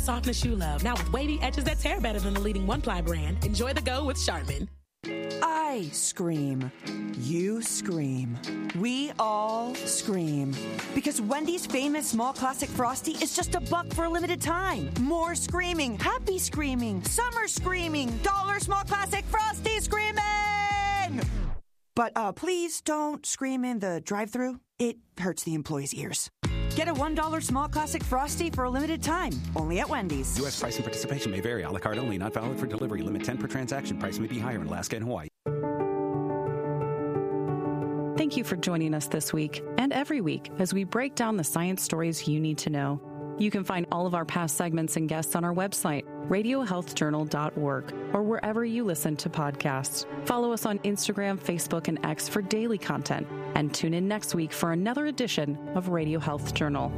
softness you love. Now with wavy edges that tear better than the leading one-ply brand. Enjoy the go with Charmin. I scream. You scream. We all scream. Because Wendy's famous small classic Frosty is just $1 for a limited time. More screaming. Happy screaming. Summer screaming. $1 small classic Frosty screaming! But please don't scream in the drive-thru. It hurts the employees' ears. Get a $1 small classic Frosty for a limited time. Only at Wendy's. U.S. price and participation may vary. A la carte only. Not valid for delivery. Limit 10 per transaction. Price may be higher in Alaska and Hawaii. Thank you for joining us this week and every week as we break down the science stories you need to know. You can find all of our past segments and guests on our website, radiohealthjournal.org, or wherever you listen to podcasts. Follow us on Instagram, Facebook, and X for daily content, and tune in next week for another edition of Radio Health Journal.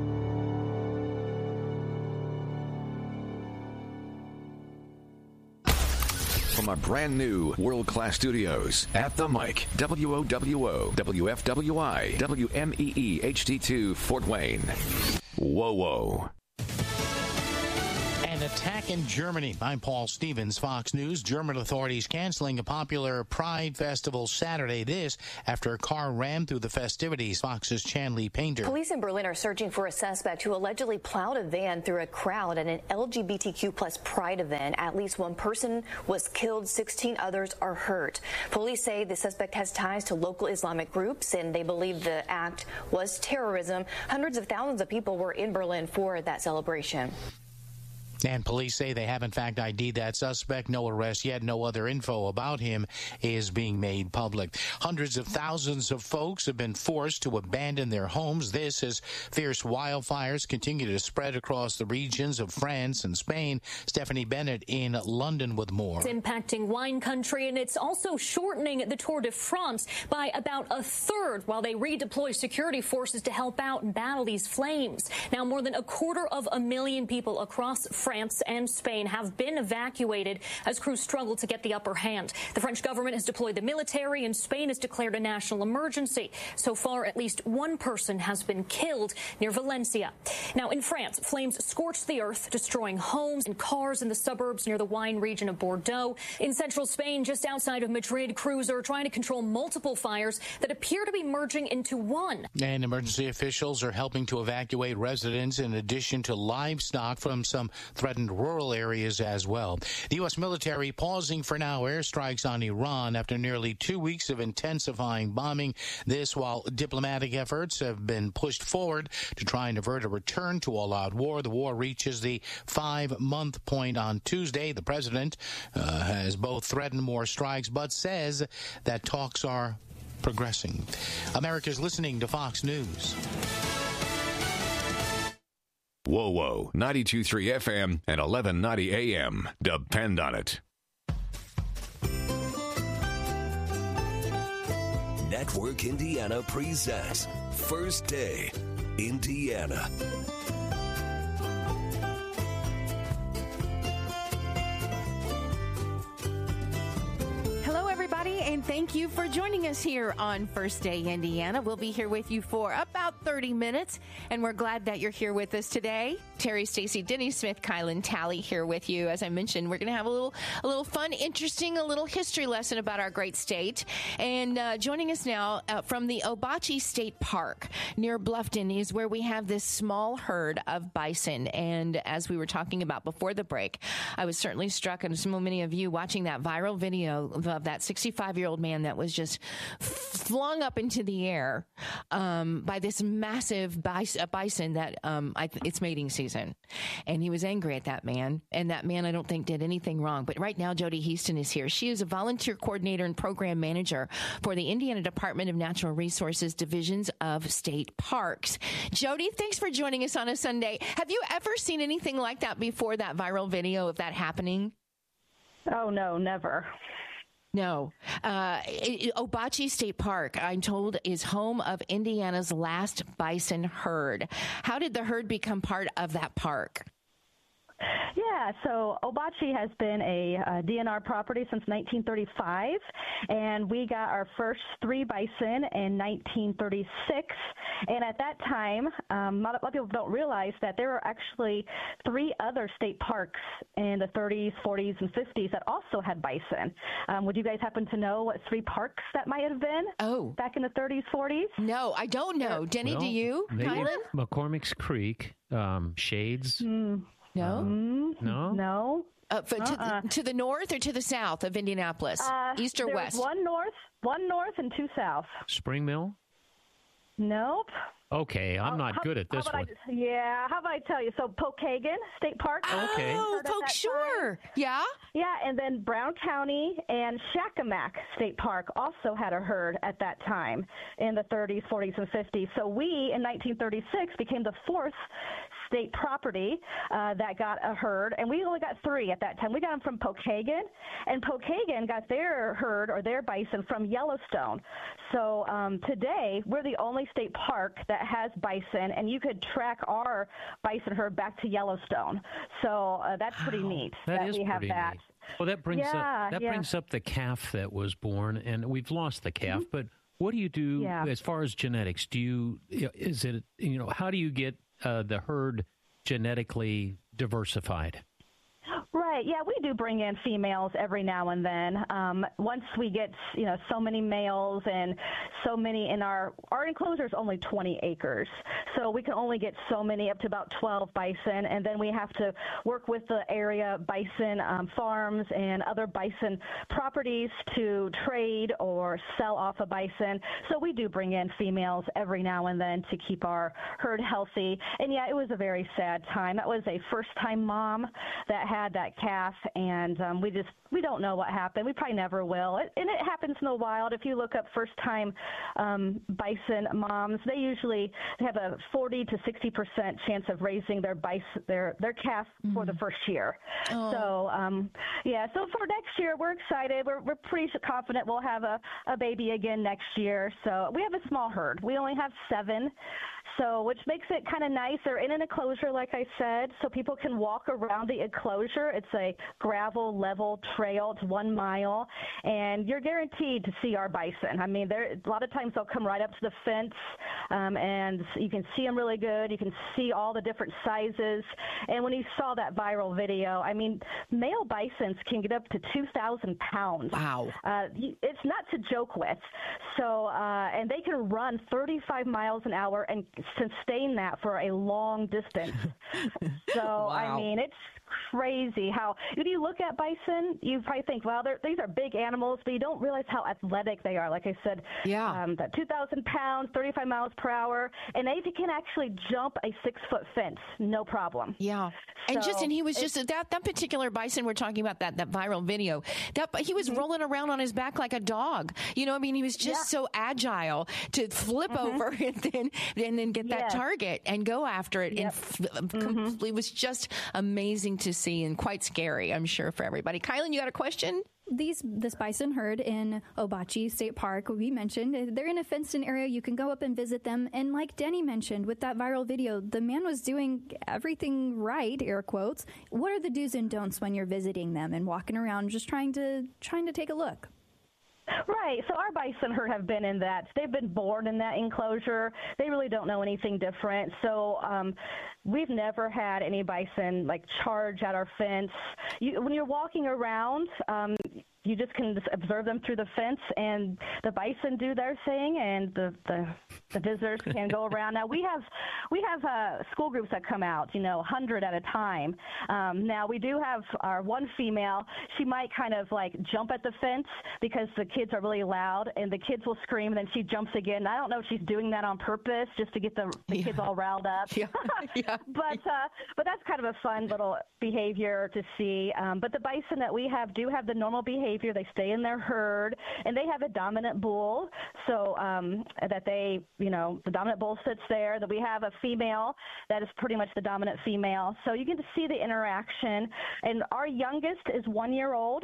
From our brand new world-class studios at the mic, WOWO, WFWI, WMEE HD2 Fort Wayne. Whoa. An attack in Germany. I'm Paul Stevens, Fox News. German authorities canceling a popular Pride festival Saturday. This after a car rammed through the festivities. Fox's Chanley Painter. Police in Berlin are searching for a suspect who allegedly plowed a van through a crowd at an LGBTQ plus Pride event. At least one person was killed, 16 others are hurt. Police say the suspect has ties to local Islamic groups, and they believe the act was terrorism. Hundreds of thousands of people were in Berlin for that celebration. And police say they have, in fact, ID'd that suspect. No arrest yet. No other info about him is being made public. Hundreds of thousands of folks have been forced to abandon their homes. This as fierce wildfires continue to spread across the regions of France and Spain. Stephanie Bennett in London with more. It's impacting wine country, and it's also shortening the Tour de France by about a third while they redeploy security forces to help out and battle these flames. Now, more than 250,000 people across France and Spain have been evacuated as crews struggle to get the upper hand. The French government has deployed the military, and Spain has declared a national emergency. So far, at least one person has been killed near Valencia. Now, in France, flames scorched the earth, destroying homes and cars in the suburbs near the wine region of Bordeaux. In central Spain, just outside of Madrid, crews are trying to control multiple fires that appear to be merging into one. And emergency officials are helping to evacuate residents in addition to livestock from some threatened rural areas as well. The U.S. military pausing for now airstrikes on Iran after nearly 2 weeks of intensifying bombing. This while diplomatic efforts have been pushed forward to try and avert a return to all-out war. The war reaches the 5-month point on Tuesday. The president has both threatened more strikes but says that talks are progressing. America's listening to Fox News. Whoa, 92.3 FM and 1190 AM. Depend on it. Network Indiana presents First Day Indiana. Hello, everybody, and thank you for joining us here on First Day Indiana. We'll be here with you for about 30 minutes, and we're glad that you're here with us today. Terry, Stacy, Denny Smith, Kylan Talley here with you. As I mentioned, we're going to have a little fun, interesting, a little history lesson about our great state. And joining us now from the Obachi State Park near Bluffton is where we have this small herd of bison. And as we were talking about before the break, I was certainly struck, and so many of you watching that viral video of that 65-year-old man that was just flung up into the air by this massive bison that it's mating season. And he was angry at that man. And that man, I don't think, did anything wrong. But right now, Jody Heaston is here. She is a volunteer coordinator and program manager for the Indiana Department of Natural Resources Divisions of State Parks. Jody, thanks for joining us on a Sunday. Have you ever seen anything like that before, that viral video of that happening? Oh, no, never. No. Obachi State Park, I'm told, is home of Indiana's last bison herd. How did the herd become part of that park? Yeah, so Obachi has been a DNR property since 1935, and we got our first 3 bison in 1936. And at that time, a lot of people don't realize that there were actually 3 other state parks in the 30s, 40s, and 50s that also had bison. Would you guys happen to know what 3 parks that might have been? Back in the 30s, 40s? No, I don't know. Denny, do you? Maybe McCormick's Creek, Shades. No. No. To the north or to the south of Indianapolis? East or west? One north and 2 south. Spring Mill? Nope. Okay, I'm not good at this one. How about I tell you? So Pokagon State Park. Okay. Oh, sure. Yeah? Yeah, and then Brown County and Shakamak State Park also had a herd at that time in the 30s, 40s, and 50s. So we, in 1936, became the 4th state property that got a herd, and we only got 3 at that time. We got them from Pokagon, and Pokagon got their herd or their bison from Yellowstone. So today, we're the only state park that has bison, and you could track our bison herd back to Yellowstone. So that's pretty neat that is we have pretty that. neat. Well, that brings brings up the calf that was born, and we've lost the calf. But what do you do as far as genetics? How do you get the herd genetically diversified? Right. Yeah, we do bring in females every now and then. Once we get, so many males and so many in our enclosure is only 20 acres. So we can only get so many, up to about 12 bison. And then we have to work with the area bison farms and other bison properties to trade or sell off a bison. So we do bring in females every now and then to keep our herd healthy. And yeah, it was a very sad time. That was a first-time mom that had that calf, and we don't know what happened. We probably never will. And it happens in the wild. If you look up first-time bison moms, they usually have a 40 to 60% chance of raising their calf for the first year. Oh. So for next year, we're excited. We're pretty confident we'll have a baby again next year. So we have a small herd. We only have 7. So, which makes it kind of nice. They're in an enclosure, like I said, so people can walk around the enclosure. It's a gravel level trail. It's 1 mile, and you're guaranteed to see our bison. I mean, a lot of times they'll come right up to the fence, and you can see them really good. You can see all the different sizes. And when you saw that viral video, I mean, male bisons can get up to 2,000 pounds. Wow. It's not to joke with. So, and they can run 35 miles an hour and sustain that for a long distance. So, wow. I mean, it's crazy how, when you look at bison, you probably think, well, these are big animals, but you don't realize how athletic they are. Like I said, that 2,000 pounds, 35 miles per hour, and they can actually jump a 6-foot fence, no problem. Yeah. And he was just, that particular bison we're talking about, that viral video, he was rolling around on his back like a dog. He was just so agile to flip over and then get that target and go after it. Yep. And it was just amazing to see and quite scary, I'm sure, for everybody. Kylan, you got a question? This bison herd in Obachi State Park, we mentioned, they're in a fenced-in area. You can go up and visit them. And like Denny mentioned, with that viral video, the man was doing everything right, air quotes. What are the do's and don'ts when you're visiting them and walking around just trying to take a look? Right. So our bison herd have been in that. They've been born in that enclosure. They really don't know anything different. So we've never had any bison charge at our fence. When you're walking around, you just can observe them through the fence, and the bison do their thing, and the visitors can go around. Now we have school groups that come out, 100 at a time. Now we do have our one female. She might kind of jump at the fence because the kids are really loud, and the kids will scream, and then she jumps again. I don't know if she's doing that on purpose just to get the kids all riled up. But that's kind of a fun little behavior to see. But the bison that we have do have the normal behavior. They stay in their herd, and they have a dominant bull, so that they, the dominant bull sits there. That we have a female that is pretty much the dominant female. So you get to see the interaction. And our youngest is 1 year old.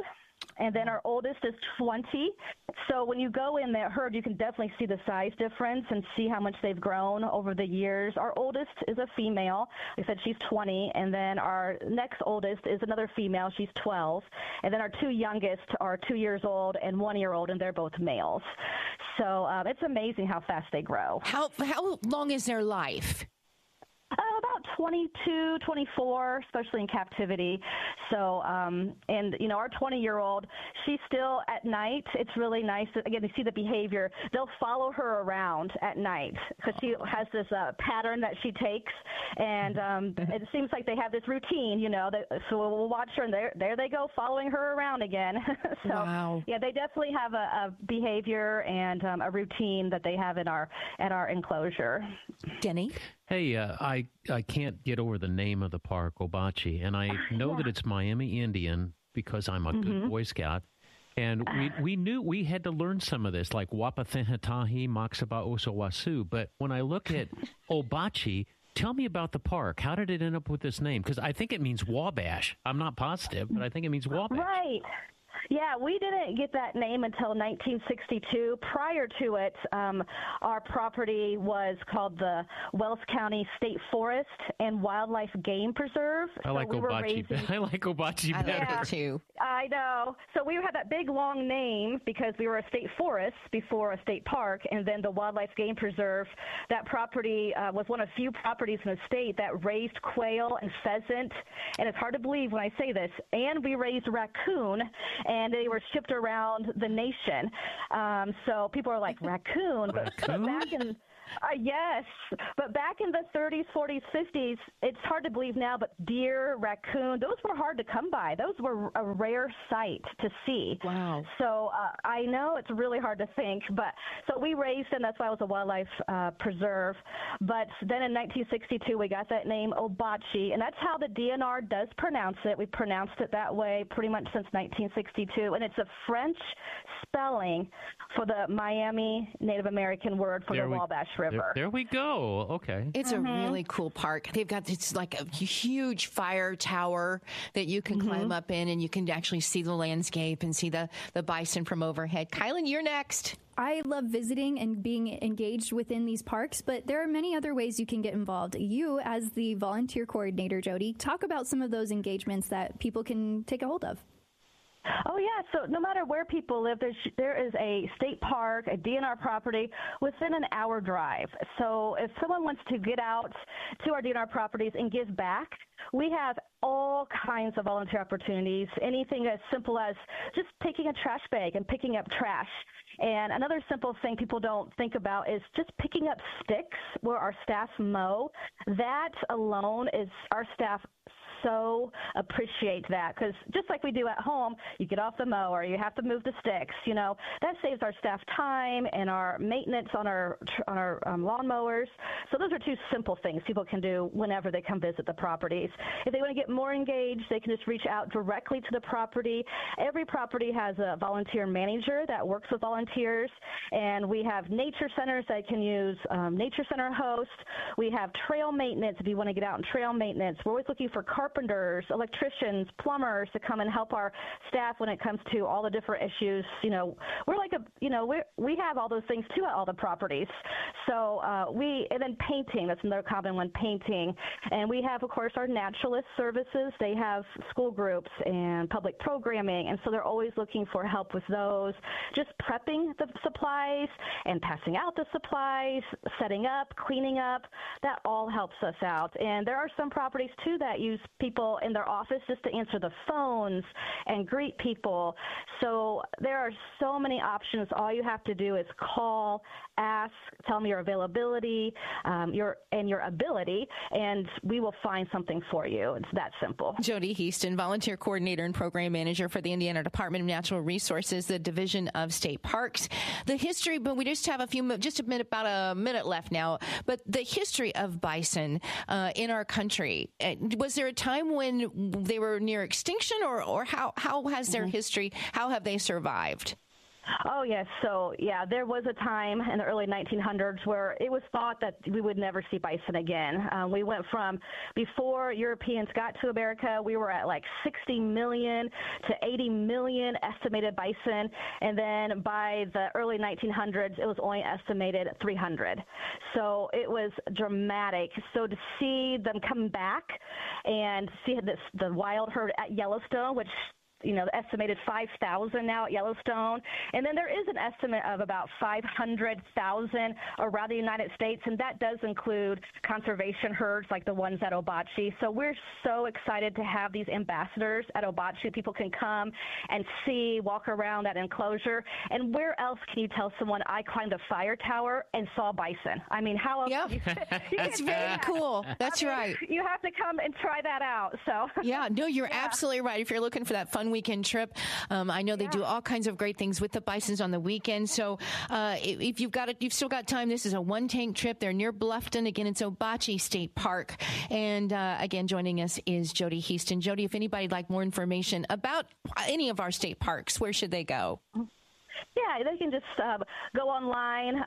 And then our oldest is 20. So when you go in that herd, you can definitely see the size difference and see how much they've grown over the years. Our oldest is a female. Like I said, she's 20. And then our next oldest is another female. She's 12. And then our two youngest are 2 years old and 1 year old, and they're both males. So it's amazing how fast they grow. How long is their life? About 22, 24, especially in captivity. So, and, you know, our 20-year-old, she's still at night. It's really nice, again, to see the behavior. They'll follow her around at night because she has this pattern that she takes, and it seems like they have this routine, you know, so we'll watch her, and there they go, following her around again. So, wow. Yeah, they definitely have a behavior and a routine that they have at our enclosure. Denny? Hey, I can't get over the name of the park, Obachi, and I know that it's Miami Indian because I'm a good Boy Scout, and we had to learn some of this, like Wapathenhatahi, Maxaba Osawasu, but when I look at Obachi, tell me about the park. How did it end up with this name? Because I think it means Wabash. I'm not positive, but I think it means Wabash. Right. Yeah, we didn't get that name until 1962. Prior to it, our property was called the Wells County State Forest and Wildlife Game Preserve. I like Obachi. I like Obachi better. Yeah, too. I know. So we had that big, long name because we were a state forest before a state park, and then the Wildlife Game Preserve. That property was one of few properties in the state that raised quail and pheasant, and it's hard to believe when I say this, and we raised raccoon, and they were shipped around the nation. So people are like, raccoon? But back in yes, but back in the 30s, 40s, 50s, it's hard to believe now, but deer, raccoon, those were hard to come by. Those were a rare sight to see. Wow. So I know it's really hard to think, but so we raised them. That's why it was a wildlife preserve. But then in 1962, we got that name Obachi, and that's how the DNR does pronounce it. We pronounced it that way pretty much since 1962, and it's a French spelling for the Miami Native American word for the Wabash River. There we go. Okay. It's a really cool park. They've got this like a huge fire tower that you can climb up in, and you can actually see the landscape and see the bison from overhead. Kylan, you're next. I love visiting and being engaged within these parks, but there are many other ways you can get involved. You, as the volunteer coordinator, Jody, talk about some of those engagements that people can take a hold of. Oh, yeah. So no matter where people live, there is a state park, a DNR property within an hour drive. So if someone wants to get out to our DNR properties and give back, we have all kinds of volunteer opportunities, anything as simple as just taking a trash bag and picking up trash. And another simple thing people don't think about is just picking up sticks where our staff mow. That alone is our staff so appreciate that, because just like we do at home, you get off the mower, you have to move the sticks, you know, that saves our staff time and our maintenance on our lawn mowers. So those are two simple things people can do whenever they come visit the properties. If they want to get more engaged, they can just reach out directly to the property. Every property has a volunteer manager that works with volunteers, and we have nature centers that can use nature center hosts. We have trail maintenance if you want to get out and trail maintenance. We're always looking for carpenters, electricians, plumbers to come and help our staff when it comes to all the different issues. You know, we're like we have all those things too at all the properties. So and then painting, that's another common one, painting. And we have, of course, our naturalist services. They have school groups and public programming, and so they're always looking for help with those. Just prepping the supplies and passing out the supplies, setting up, cleaning up, that all helps us out. And there are some properties too that use people in their office just to answer the phones and greet people. So there are so many options. All you have to do is call, ask, tell me your availability, your ability, and we will find something for you. It's that simple. Jody Heaston, volunteer coordinator and program manager for the Indiana Department of Natural Resources, the Division of State Parks. The history, but we just have about a minute left now. But the history of bison in our country, was there a time when they were near extinction, or how has their history? How have they survived? Oh, yes. So, yeah, there was a time in the early 1900s where it was thought that we would never see bison again. We went from before Europeans got to America, we were at like 60 million to 80 million estimated bison. And then by the early 1900s, it was only estimated 300. So it was dramatic. So to see them come back and see the wild herd at Yellowstone, which estimated 5,000 now at Yellowstone. And then there is an estimate of about 500,000 around the United States, and that does include conservation herds like the ones at Obachi. So we're so excited to have these ambassadors at Obachi. People can come and walk around that enclosure. And where else can you tell someone I climbed a fire tower and saw bison? I mean, how else? Yep. That's very cool. That's right. You have to come and try that out. So yeah, no, you're absolutely right. If you're looking for that fun weekend trip, I know they do all kinds of great things with the bisons on the weekend. So if you've still got time, this is a one-tank trip. They're near Bluffton. Again, it's Obachi State Park. And again, joining us is Jody Houston. Jody, if anybody'd like more information about any of our state parks, where should they go? Yeah, they can just go online,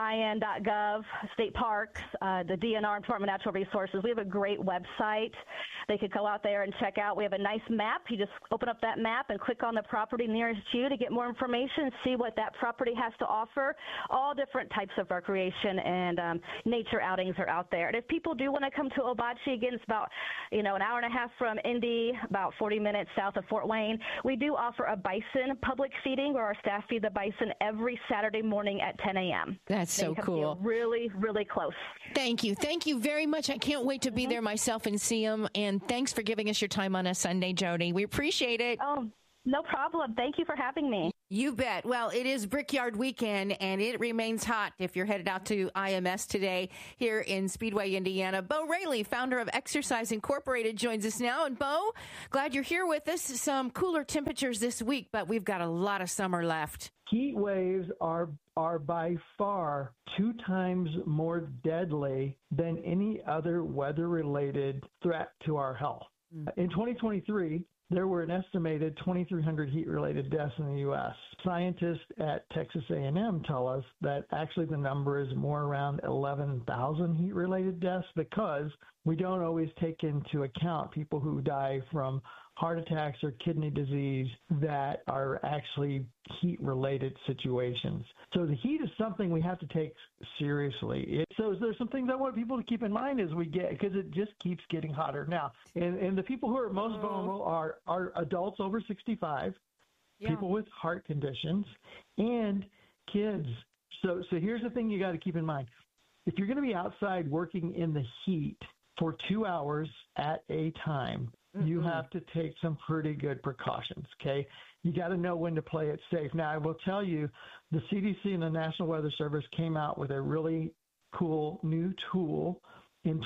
in.gov, state parks, the DNR, Department of Natural Resources. We have a great website. They could go out there and check out. We have a nice map. You just open up that map and click on the property nearest you to get more information, see what that property has to offer. All different types of recreation and nature outings are out there. And if people do want to come to Obachi, again, it's about an hour and a half from Indy, about 40 minutes south of Fort Wayne. We do offer a bison public feeding where our staff feed the bison every Saturday morning at 10 a.m. That's so cool. Really, really close. Thank you. Thank you very much. I can't wait to be there myself and see them. And thanks for giving us your time on a Sunday, Jody. We appreciate it. Oh, no problem. Thank you for having me. You bet. Well, it is Brickyard Weekend, and it remains hot if you're headed out to IMS today here in Speedway, Indiana. Bo Rayleigh, founder of Exercise Incorporated, joins us now. And Bo, glad you're here with us. Some cooler temperatures this week, but we've got a lot of summer left. Heat waves are by far 2 times more deadly than any other weather-related threat to our health. In 2023, there were an estimated 2,300 heat-related deaths in the U.S. Scientists at Texas A&M tell us that actually the number is more around 11,000 heat-related deaths because we don't always take into account people who die from heart attacks or kidney disease that are actually heat-related situations. So the heat is something we have to take seriously. So there's some things I want people to keep in mind as we get, because it just keeps getting hotter. Now, and the people who are most vulnerable are adults over 65, people with heart conditions, and kids. So here's the thing you got to keep in mind. If you're going to be outside working in the heat for 2 hours at a time, you have to take some pretty good precautions, okay? You got to know when to play it safe. Now, I will tell you, the CDC and the National Weather Service came out with a really cool new tool in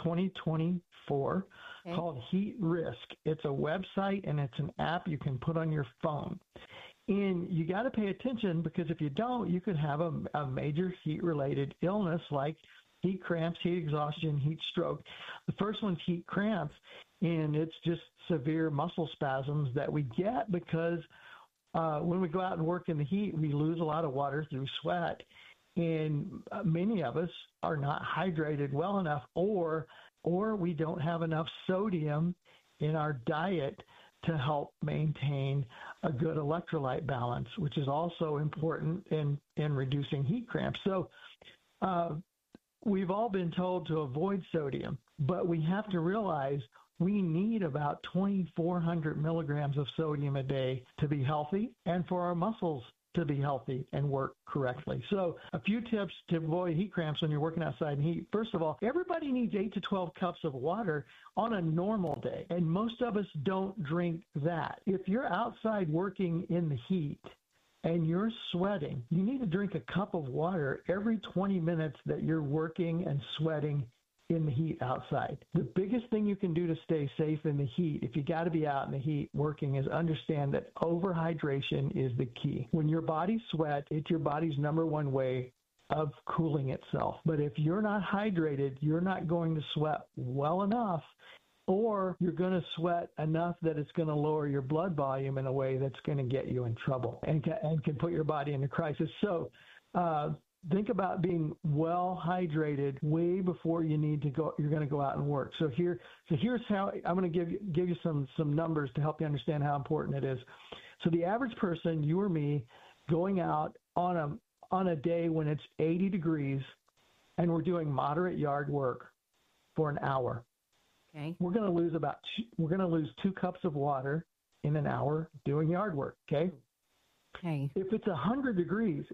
2024 called Heat Risk. It's a website and it's an app you can put on your phone. And you got to pay attention because if you don't, you could have a major heat-related illness like heat cramps, heat exhaustion, heat stroke. The first one's heat cramps, and it's just severe muscle spasms that we get because when we go out and work in the heat, we lose a lot of water through sweat. And many of us are not hydrated well enough, or we don't have enough sodium in our diet to help maintain a good electrolyte balance, which is also important in reducing heat cramps. So we've all been told to avoid sodium, but we have to realize we need about 2,400 milligrams of sodium a day to be healthy and for our muscles to be healthy and work correctly. So a few tips to avoid heat cramps when you're working outside in heat. First of all, everybody needs 8 to 12 cups of water on a normal day, and most of us don't drink that. If you're outside working in the heat and you're sweating, you need to drink a cup of water every 20 minutes that you're working and sweating in the heat outside. The biggest thing you can do to stay safe in the heat, if you got to be out in the heat working, is understand that overhydration is the key. When your body sweats, it's your body's number one way of cooling itself. But if you're not hydrated, you're not going to sweat well enough or you're going to sweat enough that it's going to lower your blood volume in a way that's going to get you in trouble and can put your body into crisis. So think about being well hydrated way before you need to go. You're going to go out and work. So here's how I'm going to give you some numbers to help you understand how important it is. So the average person, you or me, going out on a day when it's 80 degrees and we're doing moderate yard work for an hour. Okay. We're going to lose 2 cups of water in an hour doing yard work. Okay. Okay. If it's 100 degrees,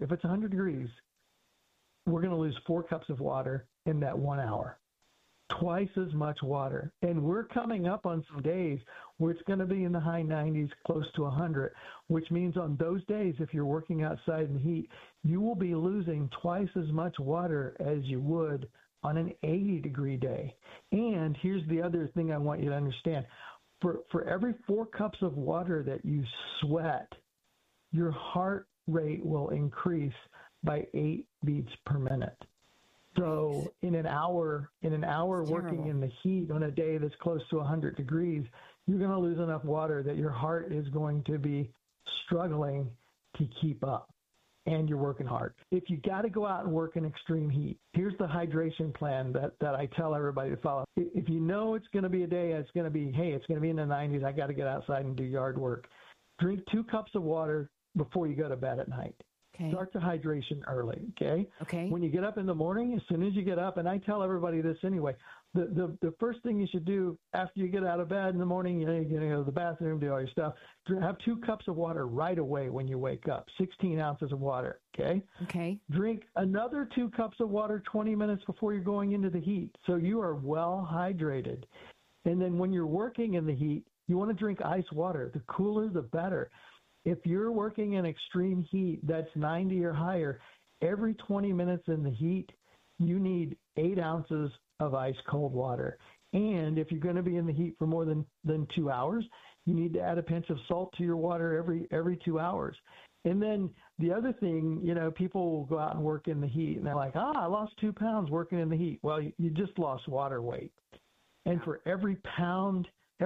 we're going to lose 4 cups of water in that 1 hour. Twice as much water. And we're coming up on some days where it's going to be in the high 90s, close to 100, which means on those days, if you're working outside in the heat, you will be losing twice as much water as you would on an 80-degree day. And here's the other thing I want you to understand. For every 4 cups of water that you sweat, your heart rate will increase by 8 beats per minute. So in an hour working in the heat on a day that's close to 100 degrees, you're going to lose enough water that your heart is going to be struggling to keep up, and you're working hard. If you got to go out and work in extreme heat, here's the hydration plan that I tell everybody to follow. If you know it's going to be a day, it's going to be in the 90s, I got to get outside and do yard work. Drink 2 cups of water before you go to bed at night. Okay. Start the hydration early, okay? Okay. When you get up in the morning, as soon as you get up, and I tell everybody this anyway, the first thing you should do after you get out of bed in the morning, you're going to go to the bathroom, do all your stuff, have 2 cups of water right away when you wake up, 16 ounces of water, okay? Okay. Drink another 2 cups of water 20 minutes before you're going into the heat, so you are well hydrated. And then when you're working in the heat, you want to drink ice water. The cooler, the better. If you're working in extreme heat that's 90 or higher, every 20 minutes in the heat, you need 8 ounces of ice cold water. And if you're going to be in the heat for more than 2 hours, you need to add a pinch of salt to your water every 2 hours. And then the other thing, people will go out and work in the heat, and they're like, I lost 2 pounds working in the heat. Well, you just lost water weight. And for every pound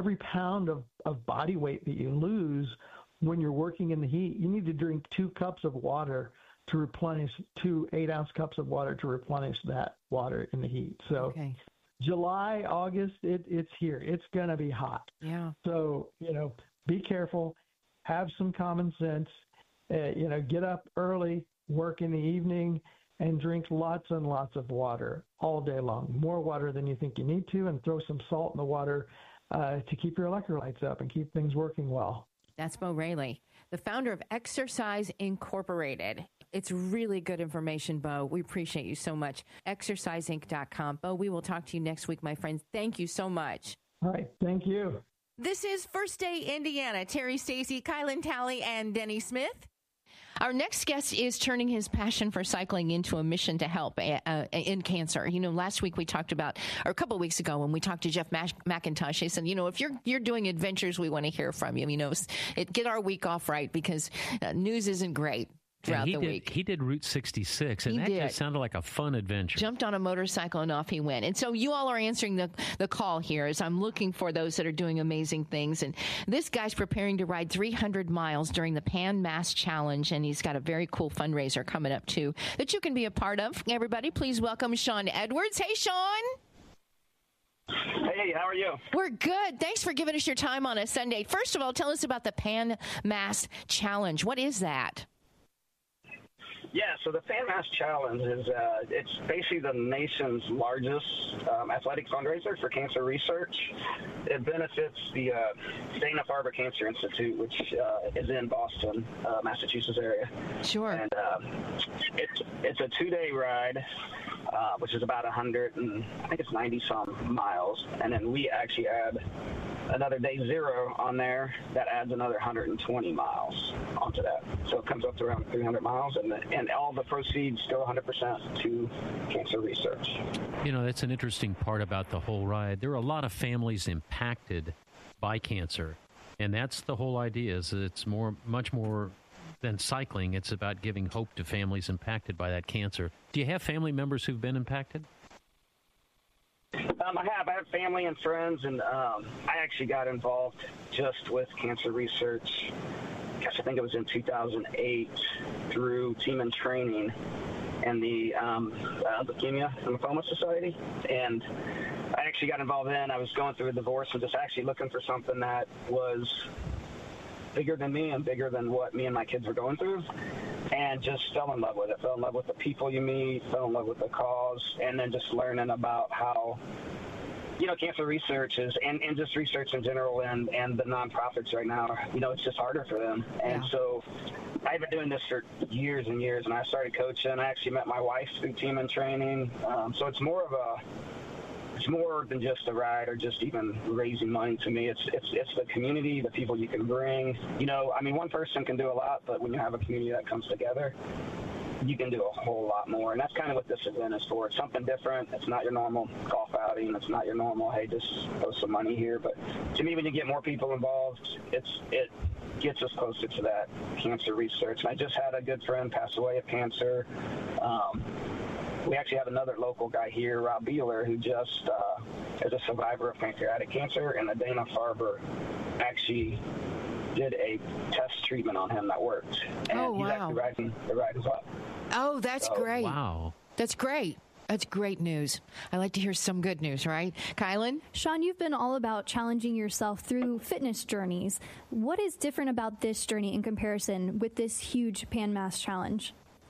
of body weight that you lose when you're working in the heat, you need to drink 2 cups of water to replenish 2 8-ounce cups of water to replenish that water in the heat. So July, August, it's here. It's going to be hot. Yeah. So, be careful, have some common sense, get up early, work in the evening, and drink lots and lots of water all day long. More water than you think you need to, and throw some salt in the water to keep your electrolytes up and keep things working well. That's Bo Raley, the founder of Exercise Incorporated. It's really good information, Bo. We appreciate you so much. ExerciseInc.com. Bo, we will talk to you next week, my friends. Thank you so much. All right. Thank you. This is First Day Indiana. Terry Stacy, Kylan Talley, and Denny Smith. Our next guest is turning his passion for cycling into a mission to help in cancer. Last week we talked about, or a couple of weeks ago when we talked to Jeff McIntosh, he said, if you're doing adventures, we want to hear from you. Get our week off right because news isn't great throughout the week. He did Route 66, and that just sounded like a fun adventure. Jumped on a motorcycle and off he went. And so you all are answering the call here as I'm looking for those that are doing amazing things. And this guy's preparing to ride 300 miles during the Pan Mass Challenge, and he's got a very cool fundraiser coming up, too, that you can be a part of. Everybody, please welcome Sean Edwards. Hey, Sean. Hey, how are you? We're good. Thanks for giving us your time on a Sunday. First of all, tell us about the Pan Mass Challenge. What is that? Yeah, so the Pan Mass Challenge is it's basically the nation's largest athletic fundraiser for cancer research. It benefits the Dana-Farber Cancer Institute, which is in Boston, Massachusetts area. Sure. And it's a 2-day ride, which is about 90-some miles. And then we actually add another day 0 on there that adds another 120 miles onto that. So it comes up to around 300 miles, and all the proceeds go 100% to cancer research. That's an interesting part about the whole ride. There are a lot of families impacted by cancer, and that's the whole idea. Is it's much more than cycling. It's about giving hope to families impacted by that cancer. Do you have family members who've been impacted? I have family and friends, and I actually got involved just with cancer research. Gosh, I think it was in 2008 through Team in Training and the Leukemia and Lymphoma Society. And I actually got involved then. I was going through a divorce and just actually looking for something that was bigger than me and bigger than what me and my kids were going through, and just fell in love with it. Fell in love with the people you meet, fell in love with the cause, and then just learning about how, cancer research is, and just research in general, and the nonprofits right now, it's just harder for them. And so I've been doing this for years and years, and I started coaching. I actually met my wife through Team in Training. So it's more than just a ride or just even raising money to me. It's the community, the people you can bring. One person can do a lot, but when you have a community that comes together, you can do a whole lot more. And that's kind of what this event is for. It's something different. It's not your normal golf outing. It's not your normal, hey, just throw some money here. But to me, when you get more people involved, it gets us closer to that cancer research. And I just had a good friend pass away of cancer. We actually have another local guy here, Rob Beeler, who just is a survivor of pancreatic cancer, and the Dana-Farber actually did a test treatment on him that worked. And he's actually riding as well. Oh, that's great. Wow. That's great. That's great news. I like to hear some good news, right? Kylan? Sean, you've been all about challenging yourself through fitness journeys. What is different about this journey in comparison with this huge Pan Mass challenge?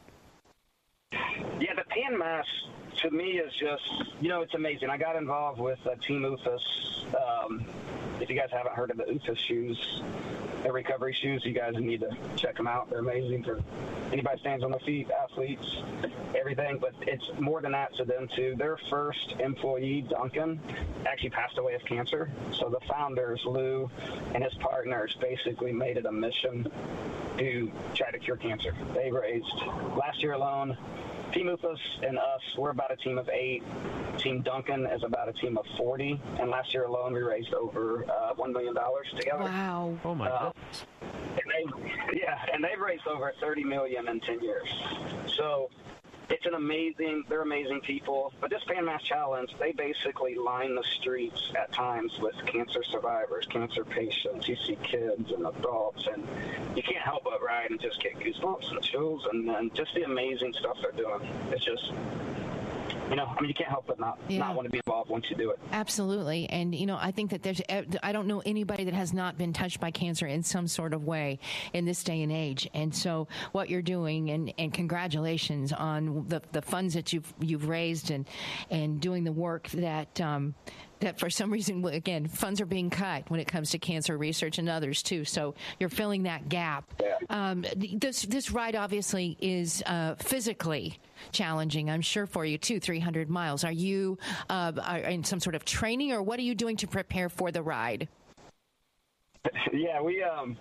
Yeah, the Pan Mass to me is just, it's amazing. I got involved with Team UFAS. If you guys haven't heard of the UFAS shoes, the recovery shoes, you guys need to check them out. They're amazing for anybody stands on their feet, athletes, everything. But it's more than that to them too. Their first employee, Duncan, actually passed away of cancer. So the founders, Lou and his partners, basically made it a mission to try to cure cancer. They raised, last year alone, Team UFAS and us, we're about a team of 8. Team Duncan is about a team of 40. And last year alone, we raised over $1 million together. Wow. Oh, my goodness. And they've raised over $30 million in 10 years. So they're amazing people. But this Pan Mass Challenge, they basically line the streets at times with cancer survivors, cancer patients. You see kids and adults, and you can't help but ride and just get goosebumps and chills, and just the amazing stuff they're doing. It's just, you can't help but not want to be involved once you do it. Absolutely. And, I think that I don't know anybody that has not been touched by cancer in some sort of way in this day and age. And so what you're doing, and congratulations on the funds that you've raised and doing the work that for some reason, again, funds are being cut when it comes to cancer research and others too. So you're filling that gap. Yeah. This ride obviously is physically challenging, I'm sure, for you too. 300 miles. Are you are in some sort of training, or what are you doing to prepare for the ride? Yeah, we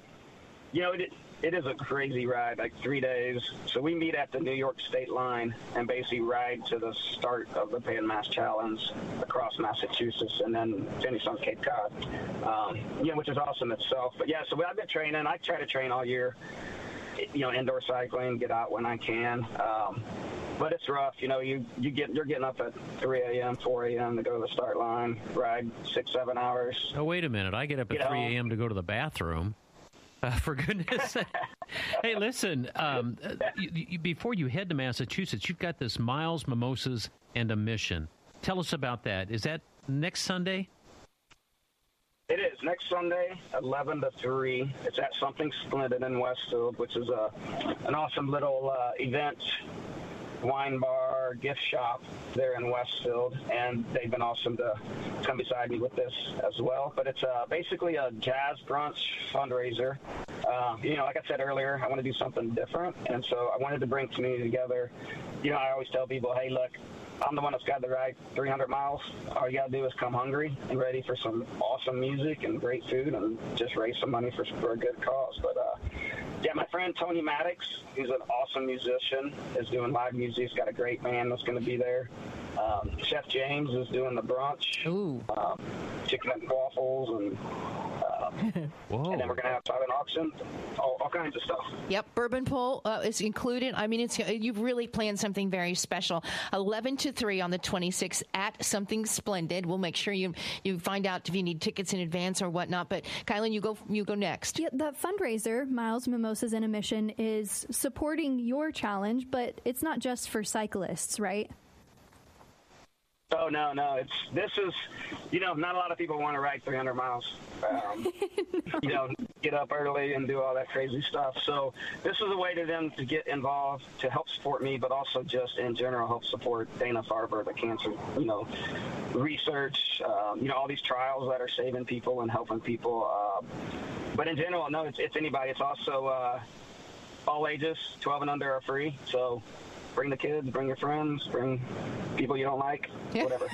it is a crazy ride, like 3 days. So we meet at the New York state line and basically ride to the start of the Pan Mass Challenge across Massachusetts and then finish on Cape Cod, which is awesome itself. But yeah, so I've been training. I try to train all year, indoor cycling, get out when I can. But it's rough. You're getting up at 3 a.m., 4 a.m. to go to the start line, ride 6-7 hours. Oh, wait a minute. I get up at 3 a.m. to go to the bathroom. For goodness sake. Hey, listen, before you head to Massachusetts, you've got this Miles, Mimosas, and a Mission. Tell us about that. Is that next Sunday? It is. Next Sunday, 11 to 3. It's at Something Splendid in Westfield, which is an awesome little event, wine bar, gift shop there in Westfield, and they've been awesome to come beside me with this as well. But it's basically a jazz brunch fundraiser. Like I said earlier, I want to do something different, and so I wanted to bring community together. I always tell people, hey, look, I'm the one that's got to ride 300 miles. All you got to do is come hungry and ready for some awesome music and great food and just raise some money for a good cause. But, my friend Tony Maddox, who's an awesome musician, is doing live music. He's got a great band that's going to be there. Chef James is doing the brunch. Ooh. Chicken and waffles and Whoa. And then we're going to have silent auction, all kinds of stuff. Yep, Bourbon Pool is included. I mean, you've really planned something very special. 11 to 3 on the 26th at Something Splendid. We'll make sure you find out if you need tickets in advance or whatnot. But Kylan, you go next. Yeah, the fundraiser, Miles Mimosas in a Mission, is supporting your challenge, but it's not just for cyclists, right? Oh, no. This is, not a lot of people want to ride 300 miles. Get up early and do all that crazy stuff. So this is a way to them to get involved, to help support me, but also just in general help support Dana-Farber, the cancer, research, all these trials that are saving people and helping people. But in general, no, it's anybody. It's also all ages, 12 and under are free. So bring the kids, bring your friends, bring people you don't like, whatever.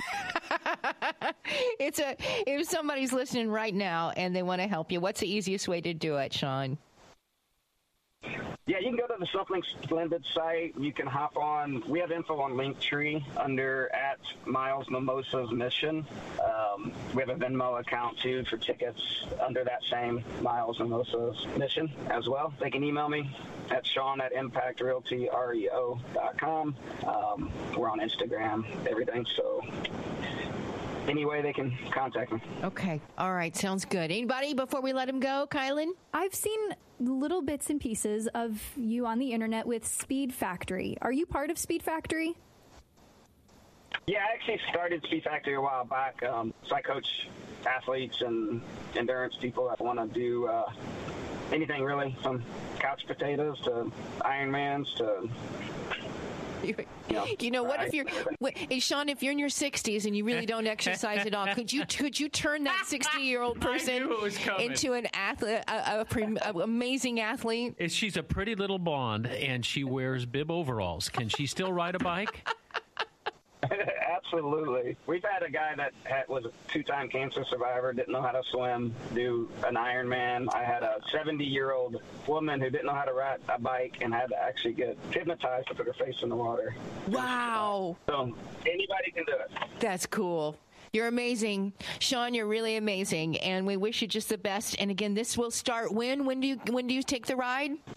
If somebody's listening right now and they want to help you, what's the easiest way to do it, Sean? Yeah, you can go to the Something Splendid site. You can hop on. We have info on Linktree under at Miles Mimosas Mission. We have a Venmo account, too, for tickets under that same Miles Mimosas Mission as well. They can email me at Sean@ImpactRealtyREO.com. We're on Instagram, everything, so any way they can contact me. Okay. All right. Sounds good. Anybody before we let him go, Kylan? I've seen little bits and pieces of you on the internet with Speed Factory. Are you part of Speed Factory? Yeah, I actually started Speed Factory a while back. So I coach athletes and endurance people that want to do anything really, from couch potatoes to Ironmans to... What if you're, Sean, if you're in your 60s and you really don't exercise at all, could you turn that 60-year-old person into an athlete, an amazing athlete? She's a pretty little blonde and she wears bib overalls. Can she still ride a bike? Absolutely. We've had a guy that was a 2-time cancer survivor, didn't know how to swim, do an Ironman. I had a 70-year-old woman who didn't know how to ride a bike and had to actually get hypnotized to put her face in the water. Wow. So anybody can do it. That's cool. You're amazing. Sean, you're really amazing, and we wish you just the best. And again, this will start when? When do you take the ride?